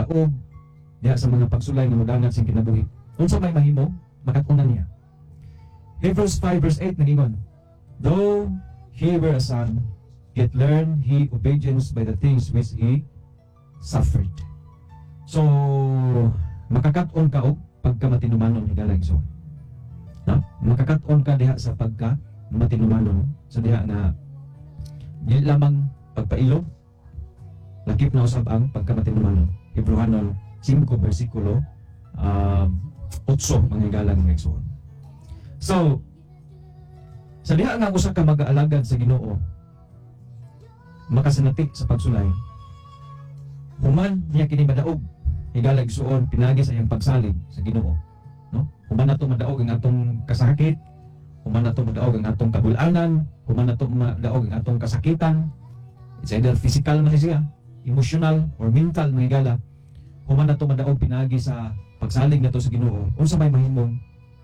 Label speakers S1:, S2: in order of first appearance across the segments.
S1: daog diha sa mga pagsulay nga modangat sing kinabuhi. Unsa may mahimo makatunan niya. Hebrews 5 verse 8 nagingon, though he were a son, yet learned he obedience by the things which he suffered. So, makakaton ka og pagka matinumanon higala igsoon. No? Makakaton ka diha sa pagka matinumanon sa diha nga dili lamang pagpailog, lakip na usab ang pagka matinumanon. Hebrewanon 5 versikulo 8 mga higala ng igsoon. So, sa diha nga usa ka mag-aalagad sa Ginoo, makasinati sa pagsulay, human niya kini madaog higala igsoon pinagi sa iyang pagsalig sa Ginoo, no? Human nato madaog ang atong kasakit, human nato madaog ang atong kabul-anan, human nato madaog ang atong kasakitan. It's either physical man siya, emotional or mental mga higala. Human nato madaog pinagi sa pagsalig nato sa Ginoo. Unsa may mahimong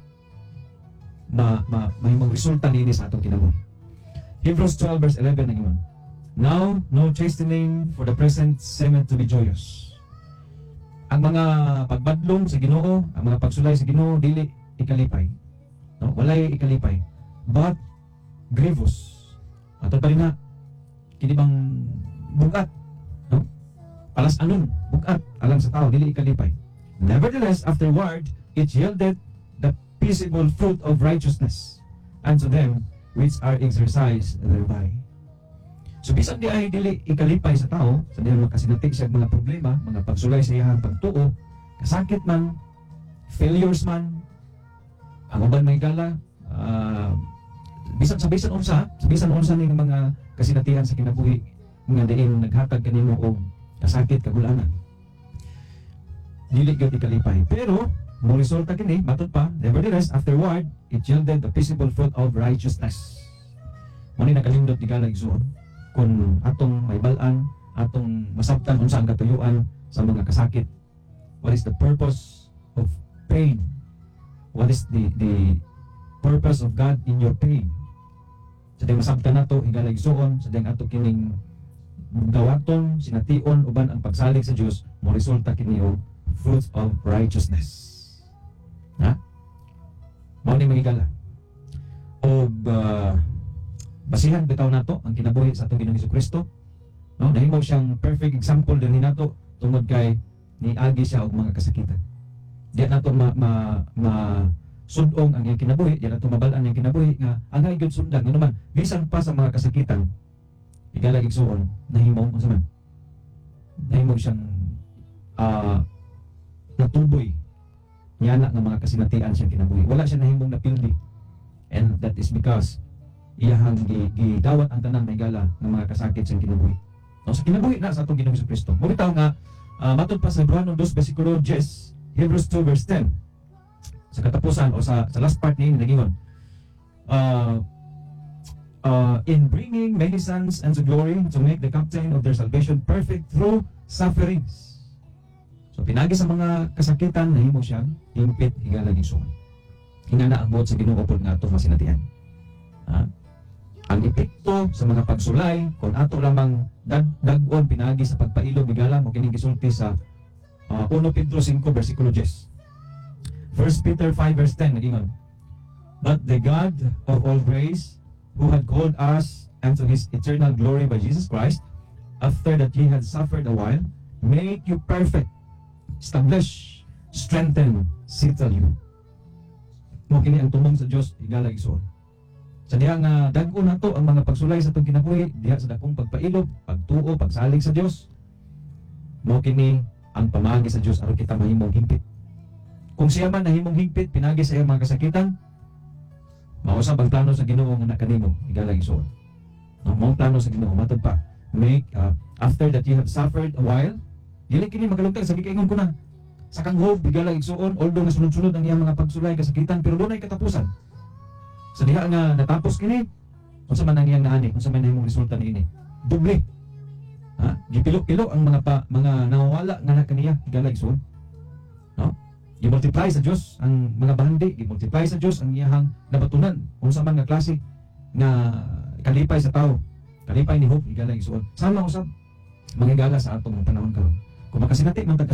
S1: mahimong resulta niini sa atong kinabuhi. Hebrews 12 verse 11 nagingon, now no chastening for the present seemeth to be joyous. Ang mga pagbadlong sa Ginoo, ang mga pagsulay sa Ginoo dili ikalipay, no? Walay ikalipay, but grievous. Ato pa rin na kini bang bugat, no? Palas anon bugat alang sa tao dili ikalipay. Nevertheless afterward it yielded the peaceable fruit of righteousness unto them which are exercised thereby. So bisan di ay dili ikalipay sa tao, sa diha makasinati siya mga problema, mga pagsulay sa iyang pagtuo, kasakit man, failures man, ang uban may gala, bisan unsa ning mga kasinatihan sa kinabuhi nga diin naghatag kanimo og kasakit kagulanan. Dili gyud ikalipay. Pero mo resulta kini matud pa, nevertheless afterward it yielded the peaceable fruit of righteousness. Mani nakalindot di gala igsoon kung atong maibalan, atong masabtan unsa ang katuyuan sa mga kasakit. What is the purpose of pain? What is the purpose of God in your pain? Sa ding masabtan nato higala igsoon, sa ding ato kining dawaton, sination uban ang pagsalig sa Dios, mo resulta kini og fruits of righteousness. Ha? Mao ni magigala. Og basihan bitaw nato ang kinabuhi sa atong Ginoong Hesukristo, no? Nahimo siyang perfect example dinhi nato tungod kay niagi siya og mga kasakitan. Di nato sudong ang iyang kinabuhi, di nato mabalaan ang iyang kinabuhi nga angay gyud sundan nganuman bisan pa sa mga kasakitan. Igalag igsuon nahimo unsa man. Nahimo siyang natuboy niya nga mga kasinatian siyang kinabuhi. Wala siya nahimong napildi. And that is because iyahang gidawat ang tanan may gala ng mga kasakit sa kinabuhi. No, sa kinabuhi na sa atong Ginoong Hesukristo. Mo bitaw nga matud pa sa Hebrewanon 2 versikulo 10, Hebrews 2 verse 10. Sa katapusan o sa last part ni nagingon, in bringing many sons unto glory to make the captain of their salvation perfect through sufferings. So pinagi sa mga kasakitan nahimo siyang impit higala igsoon. Hinana ang buot sa Ginoo pod nga ato masinatian. Ang epekto sa mga pagsulay kung ato lamang dag-on pinagi sa pagpailog higala mo kining gisulti sa 1 Pedro 5 versikulo 10. 1 Peter 5 verse 10 nagingon, but the God of all grace, who had called us unto His eternal glory by Jesus Christ, after that He had suffered a while, make you perfect, establish, strengthen, settle you. Mo kini ang tumong sa Dios higala igsoon. Sa diha nga dag-o nato ang mga pagsulay sa atong kinabuhi, diha sa dakong pagpailog, pagtuo, pagsalig sa Dios. Mo kini ang pamagi sa Dios aron kita mahimong hingpit. Kung siya man nahimong hingpit pinagi sa iyang mga kasakitan, mausab ang plano sa Ginoo nga kanimo higala igsoon. Mao plano sa Ginoo matud pa. Make after that you have suffered a while, dili kini magalungtag sa giingon ko na. Sa kang hope higala igsoon, although nga sunod-sunod ang iyang mga pagsulay kasakitan pero dunay katapusan. Sa diha nga natapos kini, unsa man ang iyang naani, unsa man nahimong resulta niini? Doble. Gipilo-pilo ang mga nawawala nga na kaniya higala igsoon. No? Gimultiply sa Dios ang mga bahandi, gimultiply sa Dios ang iyang nabatunan unsa man nga klase nga kalipay sa tao. Kalipay ni hope higala igsoon. Sama usab manghigala sa atong panahon karon. Kung makasinati man